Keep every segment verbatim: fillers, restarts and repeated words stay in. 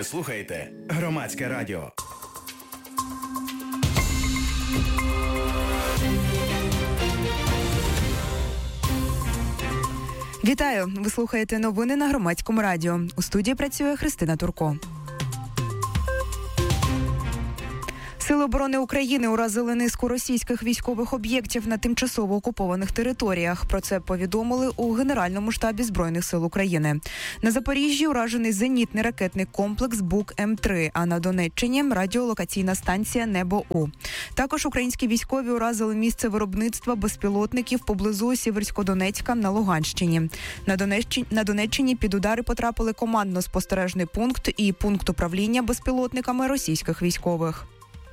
слухаєте Громадське радіо. Вітаю! Ви слухаєте новини на Громадському радіо. У студії працює Христина Турко. Сили оборони України уразили низку російських військових об'єктів на тимчасово окупованих територіях. Про це повідомили у Генеральному штабі Збройних сил України. На Запоріжжі уражений зенітний ракетний комплекс Бук М три, а на Донеччині – радіолокаційна станція Небо-У. Також українські військові уразили місце виробництва безпілотників поблизу Сіверськодонецька на Луганщині. На Донеччині, на Донеччині під удари потрапили командно-спостережний пункт і пункт управління безпілотниками російських військових.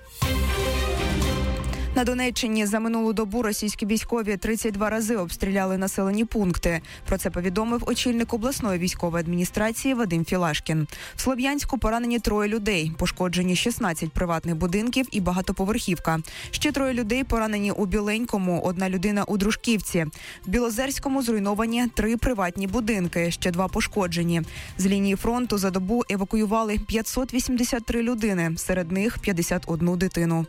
На Донеччині за минулу добу російські військові тридцять два рази обстріляли населені пункти. Про це повідомив очільник обласної військової адміністрації Вадим Філашкін. В Слов'янську поранені троє людей, пошкоджені шістнадцять приватних будинків і багатоповерхівка. Ще троє людей поранені у Біленькому, одна людина у Дружківці. В Білозерському зруйновані три приватні будинки, ще два пошкоджені. З лінії фронту за добу евакуювали п'ятсот вісімдесят три людини, серед них п'ятдесят одну дитину.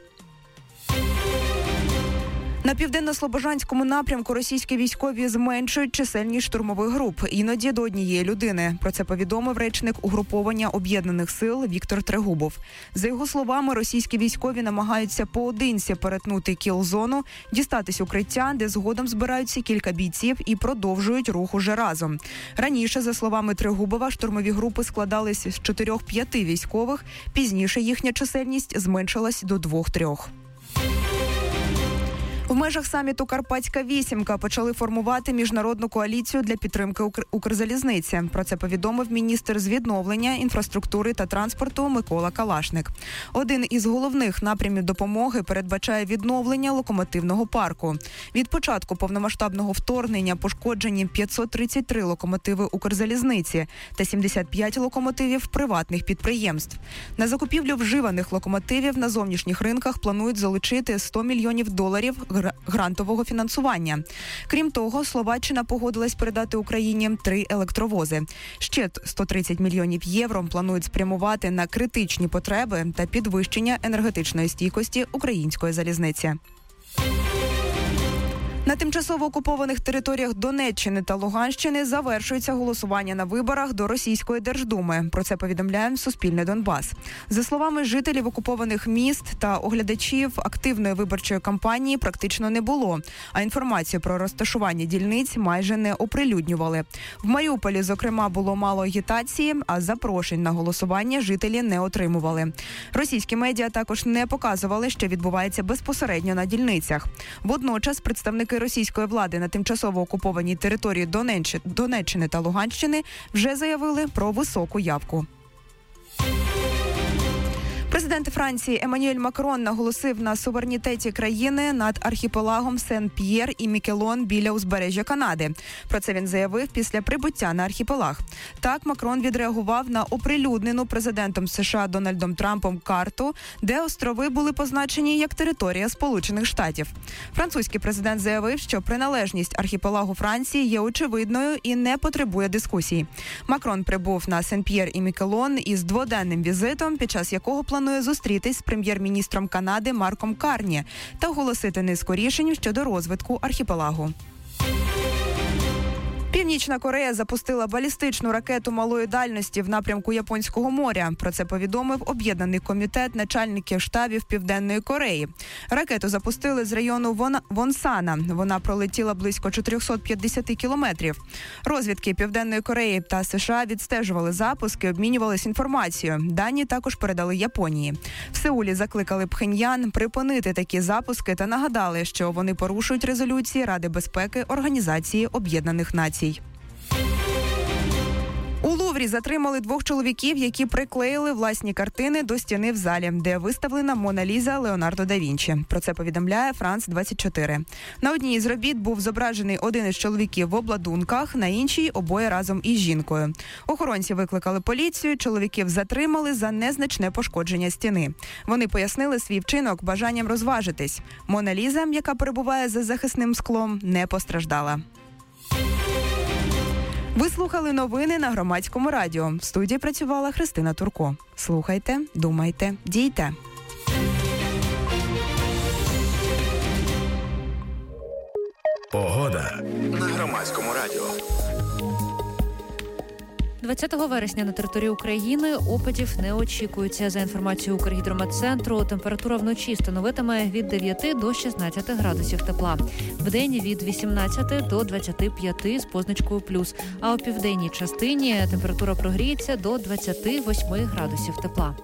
На південно-слобожанському напрямку російські військові зменшують чисельність штурмових груп, іноді до однієї людини. Про це повідомив речник угруповання Об'єднаних сил Віктор Трегубов. За його словами, російські військові намагаються поодинці перетнути кіл-зону, дістатись укриття, де згодом збираються кілька бійців і продовжують рух уже разом. Раніше, за словами Трегубова, штурмові групи складались з чотирьох-п'яти військових, пізніше їхня чисельність зменшилась до двох-трьох. В межах саміту «Карпатська вісімка» почали формувати міжнародну коаліцію для підтримки Укр... Укрзалізниці. Про це повідомив міністр з відновлення, інфраструктури та транспорту Микола Калашник. Один із головних напрямів допомоги передбачає відновлення локомотивного парку. Від початку повномасштабного вторгнення пошкоджені п'ятсот тридцять три локомотиви Укрзалізниці та сімдесят п'ять локомотивів приватних підприємств. На закупівлю вживаних локомотивів на зовнішніх ринках планують залучити сто мільйонів доларів грантового фінансування. Крім того, Словаччина погодилась передати Україні три електровози. Ще сто тридцять мільйонів євро планують спрямувати на критичні потреби та підвищення енергетичної стійкості української залізниці. На тимчасово окупованих територіях Донеччини та Луганщини завершується голосування на виборах до Російської Держдуми. Про це повідомляє Суспільне Донбас. За словами жителів окупованих міст та оглядачів, активної виборчої кампанії практично не було, а інформацію про розташування дільниць майже не оприлюднювали. В Маріуполі, зокрема, було мало агітації, а запрошень на голосування жителі не отримували. Російські медіа також не показували, що відбувається безпосередньо на дільницях. Водночас представники російської влади на тимчасово окупованій території Донеччини та Луганщини вже заявили про високу явку. Президент Франції Еммануель Макрон наголосив на суверенітеті країни над архіпелагом Сен-П'єр і Мікелон біля узбережжя Канади. Про це він заявив після прибуття на архіпелаг. Так, Макрон відреагував на оприлюднену президентом США Дональдом Трампом карту, де острови були позначені як територія Сполучених Штатів. Французький президент заявив, що приналежність архіпелагу Франції є очевидною і не потребує дискусій. Макрон прибув на Сен-П'єр і Мікелон із дводенним візитом, під час якого планує зустрітись з прем'єр-міністром Канади Марком Карні та оголосити низку рішень щодо розвитку архіпелагу. Північна Корея запустила балістичну ракету малої дальності в напрямку Японського моря. Про це повідомив Об'єднаний комітет начальників штабів Південної Кореї. Ракету запустили з району Вон... Вонсана. Вона пролетіла близько чотириста п'ятдесят кілометрів. Розвідки Південної Кореї та США відстежували запуск і обмінювалися інформацією. Дані також передали Японії. В Сеулі закликали Пхеньян припинити такі запуски та нагадали, що вони порушують резолюції Ради безпеки Організації Об'єднаних Націй. У Луврі затримали двох чоловіків, які приклеїли власні картини до стіни в залі, де виставлена Мона Ліза Леонардо да Вінчі. Про це повідомляє Франс двадцять чотири. На одній із робіт був зображений один із чоловіків в обладунках, на іншій – обоє разом із жінкою. Охоронці викликали поліцію, чоловіків затримали за незначне пошкодження стіни. Вони пояснили свій вчинок бажанням розважитись. Мона Ліза, яка перебуває за захисним склом, не постраждала. Ви слухали новини на Громадському радіо. В студії працювала Христина Турко. Слухайте, думайте, дійте. Погода на Громадському радіо. двадцятого вересня на території України опадів не очікується. За інформацією Укргідрометцентру, температура вночі становитиме від дев'яти до шістнадцяти градусів тепла. Вдень від вісімнадцяти до двадцяти п'яти з позначкою плюс. А у південній частині температура прогріється до двадцяти восьми градусів тепла.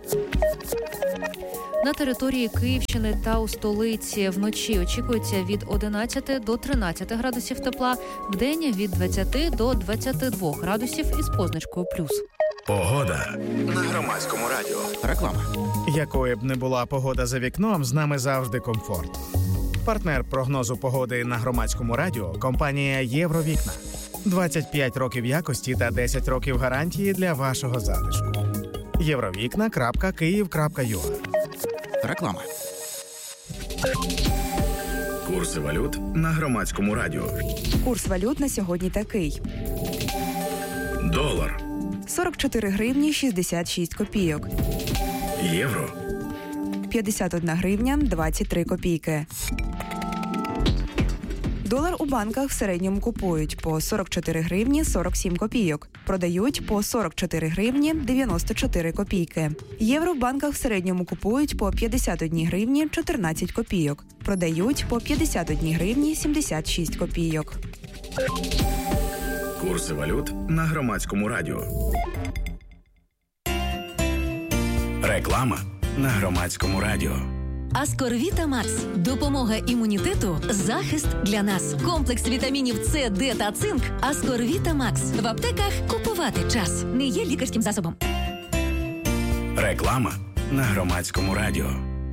На території Київщини та у столиці вночі очікується від одинадцяти до тринадцяти градусів тепла, вдень від двадцяти до двадцяти двох градусів із позначкою плюс. Погода на Громадському радіо. Реклама. Якою б не була погода за вікном, з нами завжди комфорт. Партнер прогнозу погоди на Громадському радіо – компанія «Євровікна». двадцять п'ять років якості та десять років гарантії для вашого затишку. євровікна крапка київ крапка ю а. Реклама. Курси валют на Громадському радіо. Курс валют на сьогодні такий. Долар. сорок чотири гривні шістдесят шість копійок. Євро. п'ятдесят одна гривня двадцять три копійки. Долар у банках в середньому купують по сорок чотири гривні сорок сім копійок. Продають по сорок чотири гривні дев'яносто чотири копійки. Євро в банках в середньому купують по п'ятдесят одна гривні чотирнадцять копійок. Продають по п'ятдесят одна гривні сімдесят шість копійок. Курси валют на Громадському радіо. Реклама на Громадському радіо. Аскорвіта Макс. Допомога імунітету, захист для нас. Комплекс вітамінів С, Д та цинк. Аскорвіта Макс. В аптеках купувати час. Не є лікарським засобом. Реклама на Громадському радіо.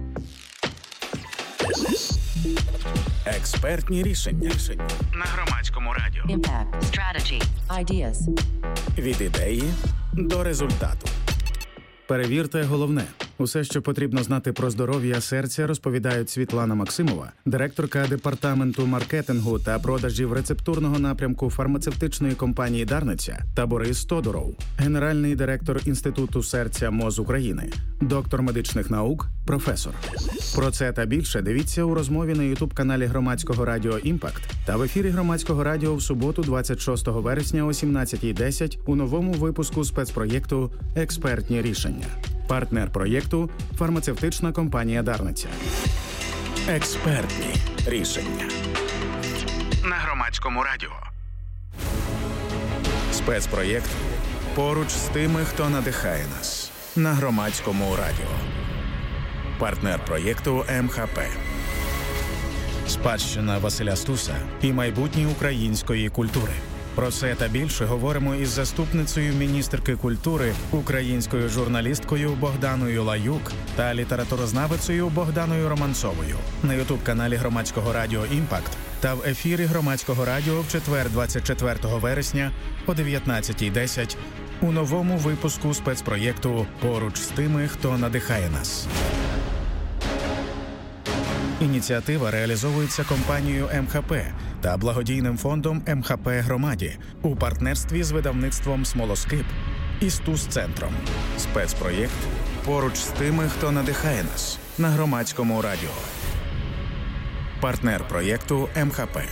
Експертні рішення. Рішення на Громадському радіо. Impact, strategy, ideas. Від ідеї до результату. Перевірте головне. Усе, що потрібно знати про здоров'я серця, розповідають Світлана Максимова, директорка департаменту маркетингу та продажів рецептурного напрямку фармацевтичної компанії «Дарниця», та Борис Тодуров, генеральний директор Інституту серця МОЗ України, доктор медичних наук, професор. Про це та більше дивіться у розмові на ютуб-каналі Громадського радіо «Імпакт» та в ефірі Громадського радіо в суботу двадцять шостого вересня о сімнадцятій десять у новому випуску спецпроєкту «Експертні рішення». Партнер проєкту – фармацевтична компанія «Дарниця». Експертні рішення на Громадському радіо. Спецпроєкт «Поруч з тими, хто надихає нас» на Громадському радіо. Партнер проєкту ем ха пе. Спадщина Василя Стуса і майбутнє української культури. Про це та більше говоримо із заступницею міністерки культури, українською журналісткою Богданою Лаюк та літературознавицею Богданою Романцовою на ютуб-каналі Громадського радіо «Імпакт» та в ефірі Громадського радіо в четвер двадцять четвертого вересня о дев'ятнадцятій десять у новому випуску спецпроєкту «Поруч з тими, хто надихає нас». Ініціатива реалізовується компанією ем ха пе та благодійним фондом ем ха пе «Громаді» у партнерстві з видавництвом «Смолоскип» і «Стус-центром». Спецпроєкт «Поруч з тими, хто надихає нас» на Громадському радіо. Партнер проєкту ем ха пе.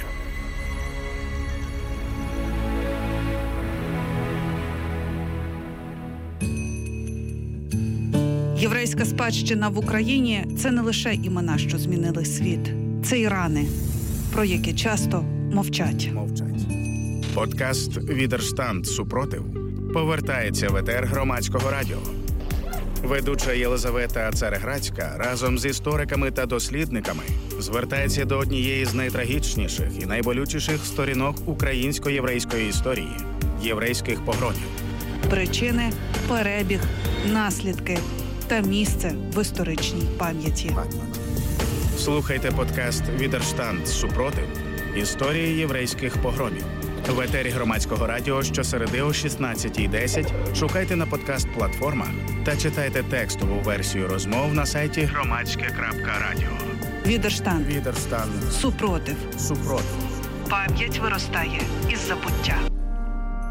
Єврейська спадщина в Україні – це не лише імена, що змінили світ. Це і рани, про які часто мовчать. Мовчать. Подкаст «Відерштанд. Супротив» повертається в етер Громадського радіо. Ведуча Єлизавета Цареградська разом з істориками та дослідниками звертається до однієї з найтрагічніших і найболючіших сторінок українсько-єврейської історії – єврейських погромів. Причини, перебіг, наслідки та місце в історичній пам'яті. Слухайте подкаст «Відерштанд. Супротив. Історії єврейських погромів» в етері Громадського радіо щосереди о шістнадцятій десять. Шукайте на подкаст-платформах та читайте текстову версію розмов на сайті громадське крапка радіо. Відерштанд. Відерштанд. Супротив. Супротив. Пам'ять виростає із забуття.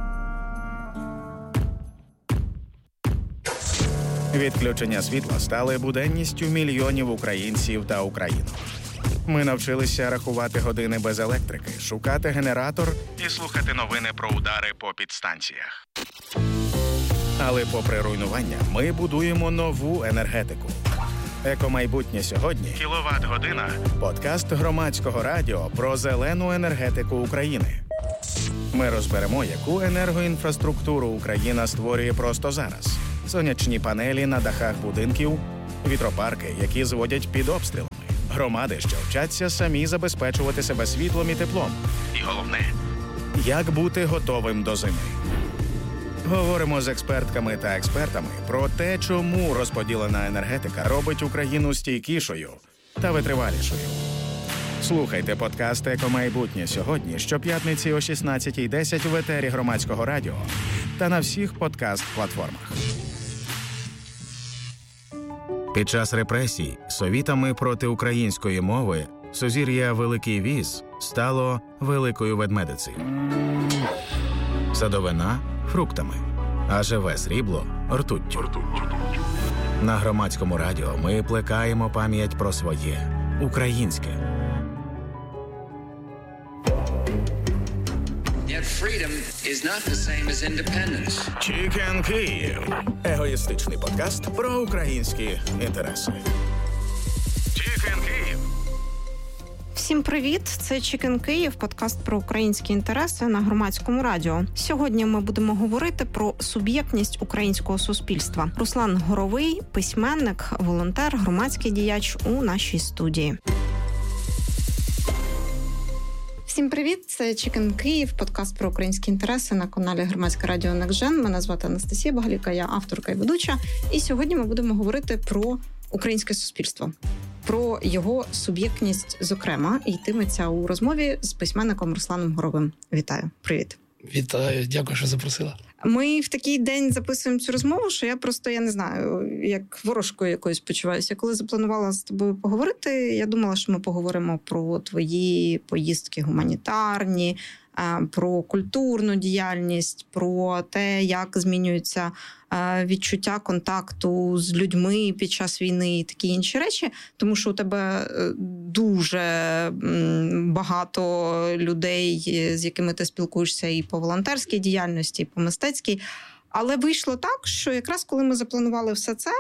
Відключення світла стали буденністю мільйонів українців та українок. Ми навчилися рахувати години без електрики, шукати генератор і слухати новини про удари по підстанціях. Але попри руйнування, ми будуємо нову енергетику. Екомайбутнє сьогодні – кіловат-година – подкаст Громадського радіо про зелену енергетику України. Ми розберемо, яку енергоінфраструктуру Україна створює просто зараз. Сонячні панелі на дахах будинків, вітропарки, які зводять під обстрілами, громади, що вчаться самі забезпечувати себе світлом і теплом. І головне – як бути готовим до зими. Говоримо з експертками та експертами про те, чому розподілена енергетика робить Україну стійкішою та витривалішою. Слухайте подкаст «Екомайбутнє сьогодні» щоп'ятниці о шістнадцятій десять в етері Громадського радіо та на всіх подкаст-платформах. Під час репресій совітами проти української мови сузір'я Великий Віз стало Великою Ведмедицею. Садовина – фруктами, а живе срібло – ртуттю. На Громадському радіо ми плекаємо пам'ять про своє – українське. Freedom is not the same as independence. Chicken Київ. Егоїстичний подкаст про українські інтереси. Chicken Київ. Всім привіт! Це Chicken Київ, подкаст про українські інтереси на Громадському радіо. Сьогодні ми будемо говорити про суб'єктність українського суспільства. Руслан Горовий, письменник, волонтер, громадський діяч у нашій студії. Всім привіт! Це Chicken Київ, подкаст про українські інтереси на каналі Громадське радіо Next-Gen. Мене звати Анастасія Багаліка, я авторка і ведуча. І сьогодні ми будемо говорити про українське суспільство, про його суб'єктність зокрема. І йтиметься у розмові з письменником Русланом Горовим. Вітаю! Привіт! Вітаю! Дякую, що запросила. Ми в такий день записуємо цю розмову, що я просто, я не знаю, як ворожкою якоюсь почуваюся. Коли запланувала з тобою поговорити, я думала, що ми поговоримо про твої поїздки гуманітарні, про культурну діяльність, про те, як змінюються відчуття контакту з людьми під час війни і такі інші речі, тому що у тебе дуже багато людей, з якими ти спілкуєшся і по волонтерській діяльності, і по мистецькій. Але вийшло так, що якраз коли ми запланували все це,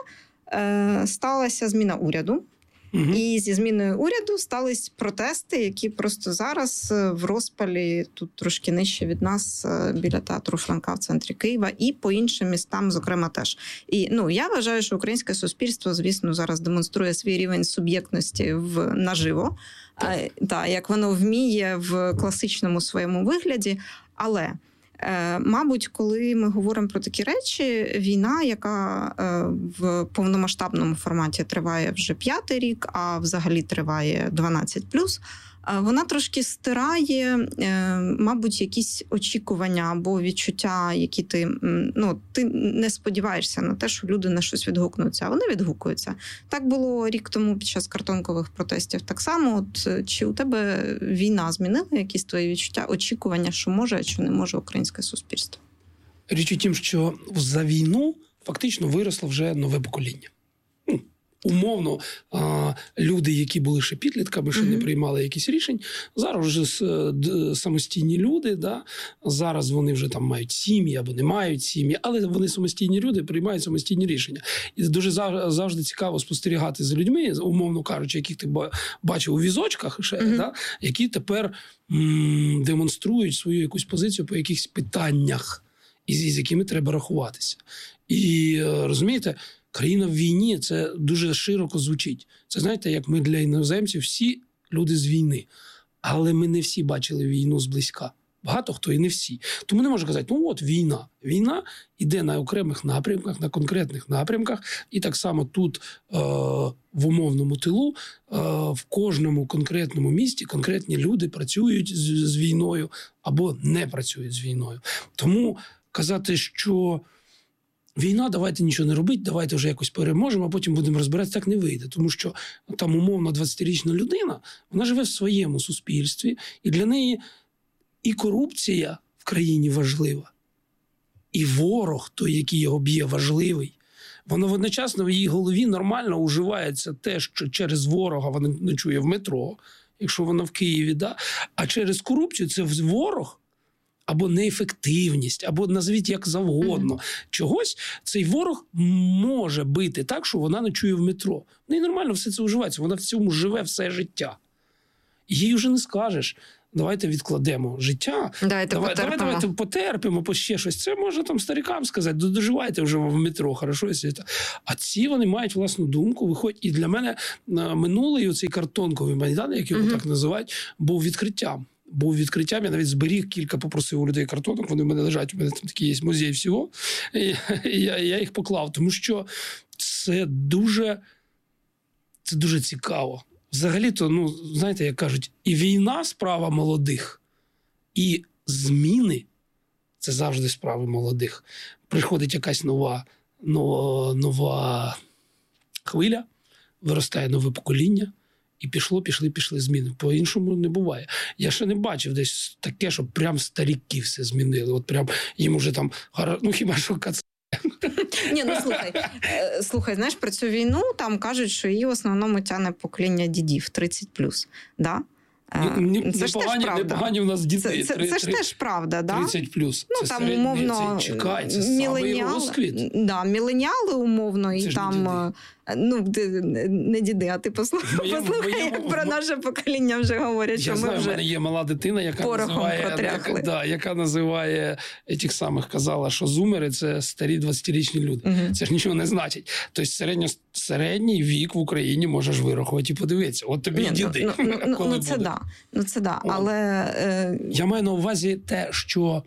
сталася зміна уряду. Угу. І зі зміною уряду стались протести, які просто зараз в розпалі, тут трошки нижче від нас, біля театру Франка в центрі Києва, і по іншим містам, зокрема, теж. І ну, я вважаю, що українське суспільство, звісно, зараз демонструє свій рівень суб'єктності в наживо, так. Та, як воно вміє в класичному своєму вигляді, але... Мабуть, коли ми говоримо про такі речі, війна, яка в повномасштабному форматі триває вже п'ятий рік, а взагалі триває дванадцять плюс, вона трошки стирає, мабуть, якісь очікування або відчуття, які ти, ну, ти не сподіваєшся на те, що люди на щось відгукнуться, а вони відгукуються. Так було рік тому під час картонкових протестів. Так само, от, чи у тебе війна змінила якісь твої відчуття, очікування, що може, а що не може українське суспільство? Річ у тім, що за війну фактично виросло вже нове покоління. Умовно, люди, які були ще підлітками, ще mm-hmm. не приймали якісь рішень, зараз вже самостійні люди, да? Зараз вони вже там мають сім'ї або не мають сім'ї, але вони самостійні люди, приймають самостійні рішення. І дуже завжди цікаво спостерігати за людьми, умовно кажучи, яких ти бачив у візочках, ще, mm-hmm. да? Які тепер м- демонструють свою якусь позицію по якихось питаннях, із, із якими треба рахуватися. І, розумієте, країна в війні – це дуже широко звучить. Це, знаєте, як ми для іноземців всі люди з війни. Але ми не всі бачили війну зблизька. Багато хто і не всі. Тому не можна казати, ну от війна. Війна йде на окремих напрямках, на конкретних напрямках. І так само тут, е- в умовному тилу, е- в кожному конкретному місті конкретні люди працюють з-, з війною або не працюють з війною. Тому казати, що війна, давайте нічого не робити, давайте вже якось переможемо, а потім будемо розбиратися, так не вийде. Тому що там умовно двадцятирічна людина, вона живе в своєму суспільстві, і для неї і корупція в країні важлива, і ворог, той, який його б'є, важливий. Воно одночасно в її голові нормально уживається те, що через ворога вона ночує в метро, якщо вона в Києві, да? А через корупцію це ворог, або неефективність, або назвіть як завгодно. Mm-hmm. Чогось цей ворог може бити так, що вона ночує в метро. В неї нормально все це уживається, вона в цьому живе все життя. І їй вже не скажеш, давайте відкладемо життя, давайте, давай, потерпимо. давай, давайте потерпимо, по ще щось. Це може там старикам сказати, доживайте вже в метро, хорошо. А ці вони мають власну думку, виходять. І для мене минулий оцей картонковий Майдан, як його mm-hmm. так називають, був відкриттям. Був відкриттям, я навіть зберіг кілька, попросив у людей картонок, вони в мене лежать, у мене там такий є музей всього, і я, я їх поклав, тому що це дуже, це дуже цікаво. Взагалі-то, ну, знаєте, як кажуть, і війна – справа молодих, і зміни – це завжди справи молодих. Приходить якась нова, нова, нова хвиля, виростає нове покоління, і пішло, пішли, пішли зміни. По-іншому не буває. Я ще не бачив десь таке, щоб прям старіки все змінили. От прям їм уже там, ну хіба що кац... Ні, ну слухай, слухай, знаєш, про цю війну там кажуть, що її в основному тягне покоління дідів тридцять плюс, да? Не, це не ж погані, теж правда. Непогані в нас дітей. Це, це, це ж теж правда, да? тридцять плюс. Ну, це там, умовно, це, чекай, це самий розквіт. Да, міленіали, умовно, це і там... Ну, не діди, а ти послухай, моє, послухай моє, як про наше покоління вже говорять, що я ми знаю, вже в мене є мала дитина, яка називає, яка, да, яка називає тих самих, казала, що зумери – це старі двадцятирічні люди. Угу. Це ж нічого не значить. Тобто середньо, середній вік в Україні можеш вирахувати і подивитися. От тобі Ні, діди. Ну, ну, ну, ну, це да. ну це да. Але... Е... Я маю на увазі те, що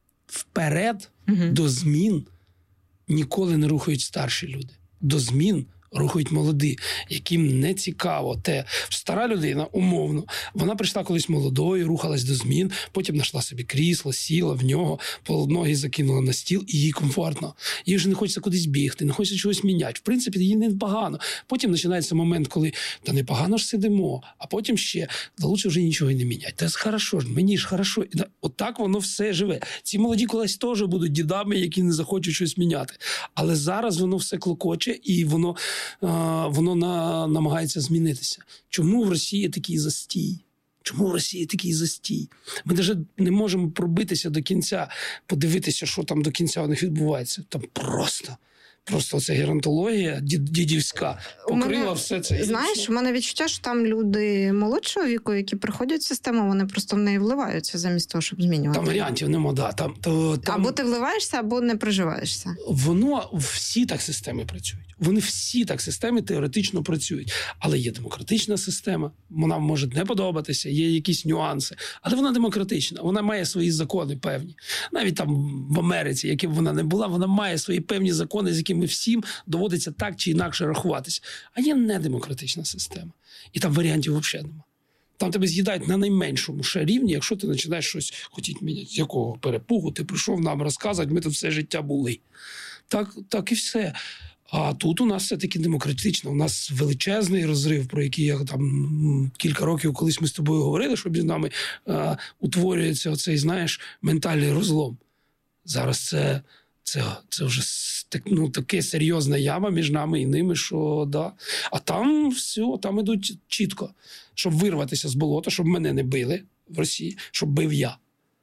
вперед угу. до змін ніколи не рухають старші люди. До змін рухають молоді, яким не цікаво те. Стара людина, умовно, вона прийшла колись молодою, рухалась до змін, потім знайшла собі крісло, сіла в нього, ноги закинула на стіл, і їй комфортно. Їй вже не хочеться кудись бігти, не хочеться чогось міняти. В принципі, їй не погано. Потім починається момент, коли та не погано ж сидимо, а потім ще, да лучше вже нічого і не міняти. Та хорошо ж, мені ж хорошо. Отак воно все живе. Ці молоді колись теж будуть дідами, які не захочуть щось міняти. Але зараз воно все клокоче, і воно воно на, намагається змінитися. Чому в Росії такий застій? Чому в Росії такий застій? Ми навіть не можемо пробитися до кінця, подивитися, що там до кінця у них відбувається. Там просто... Просто ця геронтологія дідівська покрила мене, все це. Знаєш, у мене відчуття, що там люди молодшого віку, які приходять в систему, вони просто в неї вливаються замість того, щоб змінювати. Там варіантів нема, да. Там, то, там... Або ти вливаєшся, або не приживаєшся. Воно, всі так системи працюють. Вони всі так системи теоретично працюють. Але є демократична система, вона може не подобатися, є якісь нюанси. Але вона демократична, вона має свої закони певні. Навіть там в Америці, яким вона не була, вона має свої певні закони, з якими всім доводиться так чи інакше рахуватися. А є недемократична система. І там варіантів взагалі нема. Там тебе з'їдають на найменшому ще рівні, якщо ти починаєш щось хотіти міняти. З якого перепугу ти прийшов нам розказувати, ми тут все життя були. Так, так і все. А тут у нас все-таки демократично. У нас величезний розрив, про який я там кілька років колись ми з тобою говорили, що між нами а, утворюється оцей, знаєш, ментальний розлом. Зараз це, це, це вже так, ну, таке серйозна яма між нами і ними, що да. А там все, там ідуть чітко. Щоб вирватися з болота, щоб мене не били в Росії, щоб бив я.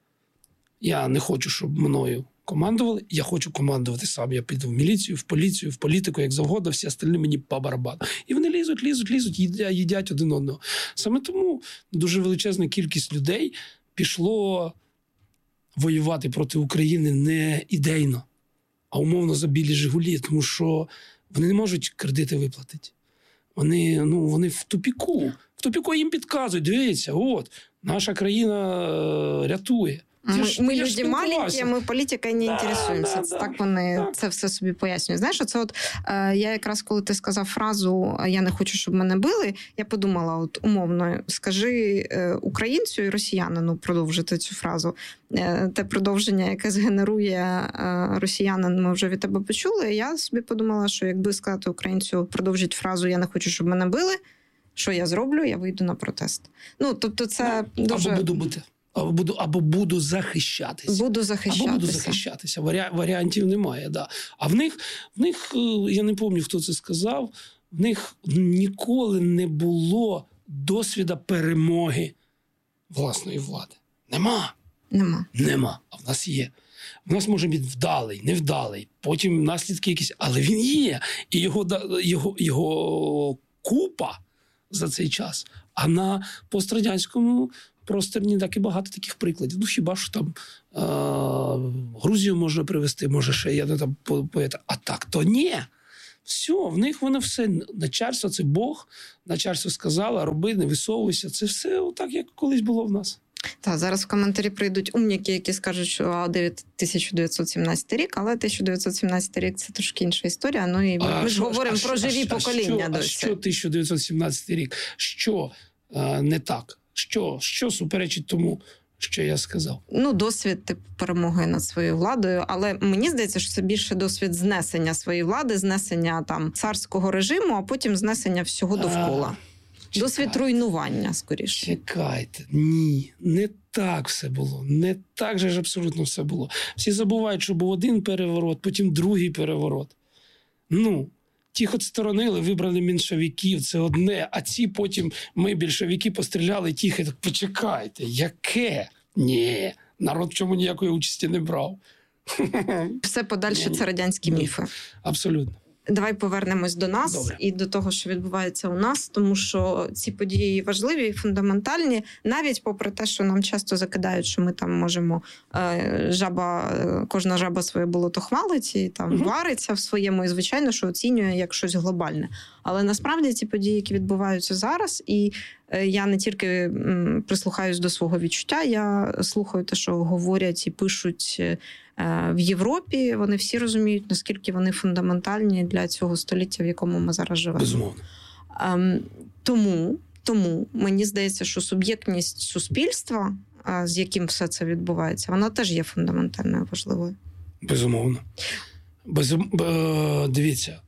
Я не хочу, щоб мною командували, я хочу командувати сам. Я піду в міліцію, в поліцію, в політику, як завгодно, всі остальні мені по барабану. І вони лізуть, лізуть, лізуть, їдять, їдять один одного. Саме тому дуже величезна кількість людей пішло воювати проти України не ідейно, а умовно за білі «Жигулі», тому що вони не можуть кредити виплатити. Вони, ну, вони в тупіку. В тупіку їм підказують, дивіться, от, наша країна е, рятує. Ми, ж, ми люди маленькі, ми політикою не да, інтересуємося. Да, так вони да. це все собі пояснюють. Знаєш, оце от е, я якраз, коли ти сказав фразу «я не хочу, щоб мене били», я подумала, от умовно, скажи е, українцю і росіянину продовжити цю фразу. Е, те продовження, яке згенерує е, росіянин, ми вже від тебе почули. Я собі подумала, що якби сказати українцю продовжити фразу «я не хочу, щоб мене били», що я зроблю? Я вийду на протест. Ну, тобто це ну, дуже... Або буду бити. або буду, або буду захищатися. Буду захищатися. Або буду захищатися. Варі... Варіантів немає, да. А в них, в них, я не пам'ятаю, хто це сказав, в них ніколи не було досвіду перемоги власної влади. Нема. Нема. Нема. А в нас є. В нас може бути вдалий, невдалий, потім наслідки якісь, але він є. І його, його, його купа за цей час. А на пострадянському просторі не так і багато таких прикладів. Ну, хіба що там е- Грузію можна привезти, може ще, я не там поета. А так то ні. Все, в них воно все. Начальство – це Бог. Начальство сказало, роби, не висовуйся. Це все отак, як колись було в нас. Так, зараз в коментарі прийдуть умніки, які скажуть, що тисяча дев'ятсот сімнадцятий рік, але тисяча дев'ятсот сімнадцятий рік – це трошки інша історія. Ну і а ми ж що, говоримо а про що, живі а покоління що, досі. А що тисяча дев'ятсот сімнадцятий рік? Що а, не так? Що, що суперечить тому, що я сказав? Ну, досвід типу, перемоги над своєю владою, але мені здається, що це більше досвід знесення своєї влади, знесення там царського режиму, а потім знесення всього довкола. А, досвід руйнування, скоріше. Чекайте, ні, не так все було, не так же ж абсолютно все було. Всі забувають, що був один переворот, потім другий переворот. Ну, ті відсторонили, вибрали меншовиків, це одне, а ці потім ми, більшовики, постріляли тихо. Так почекайте, яке? Ні, народ в чому ніякої участі не брав. Все подальше це радянські ні. міфи. Абсолютно. Давай повернемось до нас Добре. і до того, що відбувається у нас, тому що ці події важливі і фундаментальні, навіть попри те, що нам часто закидають, що ми там можемо е, жаба, кожна жаба своє болото хвалить і там угу. вариться в своєму, і звичайно, що оцінює як щось глобальне. Але насправді ці події, які відбуваються зараз, і е, я не тільки м, прислухаюсь до свого відчуття, я слухаю те, що говорять і пишуть в Європі, вони всі розуміють, наскільки вони фундаментальні для цього століття, в якому ми зараз живемо. Безумовно. Ем, тому, тому мені здається, що суб'єктність суспільства, з яким все це відбувається, вона теж є фундаментальною важливою. Безумовно. Безум... Дивіться,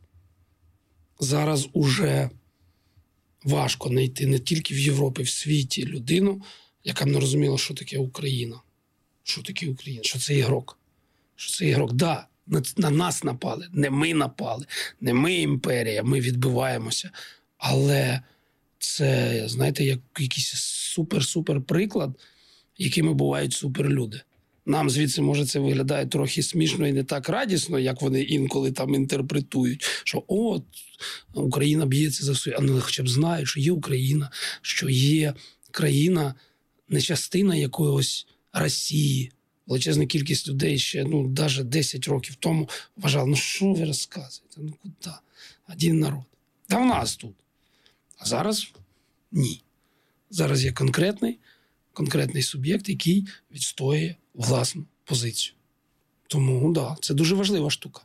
зараз уже важко знайти не тільки в Європі, в світі людину, яка б не розуміла, що таке Україна. Що таке Україна? Що це ігрок? Що це ігрок? Да, на, на нас напали. Не ми напали. Не ми імперія. Ми відбиваємося. Але це, знаєте, як якийсь супер-супер приклад, якими бувають суперлюди. Нам звідси, може, це виглядає трохи смішно і не так радісно, як вони інколи там інтерпретують, що от, Україна б'ється за своє. Але хоча б знають, що є Україна, що є країна, не частина якогось Росії. Величезна кількість людей ще, ну, навіть десять років тому вважали, ну, що ви розказуєте? Ну, куди? Один народ. Та в нас тут. А зараз ні. Зараз є конкретний, конкретний суб'єкт, який відстоює власну позицію. Тому, так, да, це дуже важлива штука.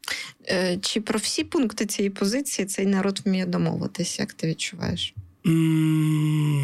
Чи про всі пункти цієї позиції цей народ вміє домовитися, як ти відчуваєш? М-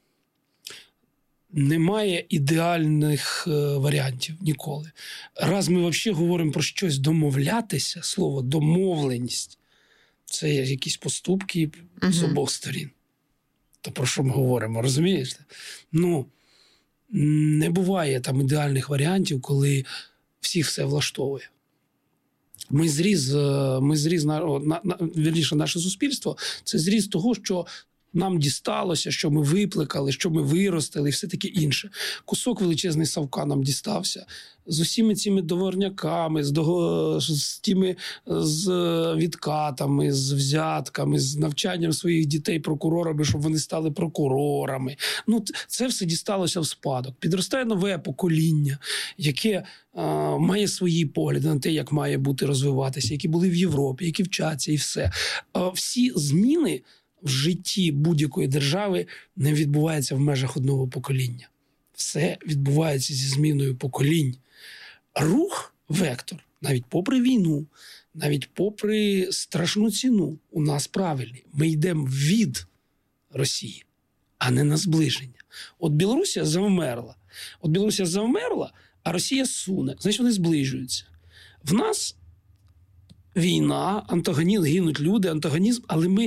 Немає ідеальних е, варіантів ніколи. Раз ми взагалі говоримо про щось домовлятися, слово домовленість, це якісь поступки uh-huh. з обох сторін. То про що ми говоримо, розумієш? Ну, не буває там ідеальних варіантів, коли всіх все влаштовує. Ми зріз, ми зріз на, на, на, вірніше, наше суспільство, це зріз того, що нам дісталося, що ми випликали, що ми виростили і все таке інше. Кусок величезний Савка нам дістався. З усіми цими договорняками, з, дого... з тими з відкатами, з взятками, з навчанням своїх дітей прокурорами, щоб вони стали прокурорами. Ну, це все дісталося в спадок. Підростає нове покоління, яке а, має свої погляди на те, як має бути розвиватися, які були в Європі, які вчаться і все. А, всі зміни в житті будь-якої держави не відбувається в межах одного покоління. Все відбувається зі зміною поколінь. Рух, вектор, навіть попри війну, навіть попри страшну ціну, у нас правильний. Ми йдемо від Росії, а не на зближення. От Білорусія завмерла. От Білорусія завмерла, а Росія суне. Значить, вони зближуються. В нас війна, антагонізм, гинуть люди, антагонізм, але ми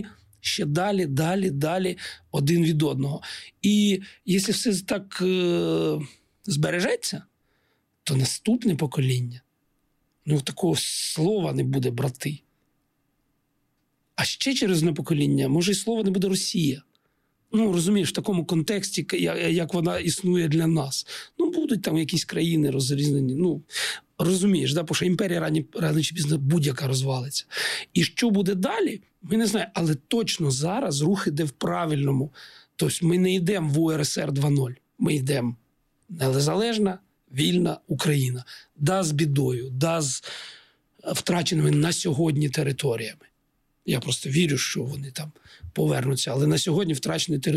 ще далі, далі, далі один від одного. І якщо все так е- збережеться, то наступне покоління, ну, такого слова не буде брати. А ще через одне покоління, може, і слова не буде Росія. Ну, розумієш, в такому контексті, як вона існує для нас. Ну, будуть там якісь країни розрізнені. Ну, розумієш, да? Бо що імперія рано, рано чи пізно будь-яка розвалиться. І що буде далі, ми не знаємо. Але точно зараз рух іде в правильному. Тобто ми не йдемо в У Р С Р два нуль. Ми йдемо незалежна, вільна Україна. Да, з бідою, да, з втраченими на сьогодні територіями. Я просто вірю, що вони там повернуться. Але на сьогодні втрачені території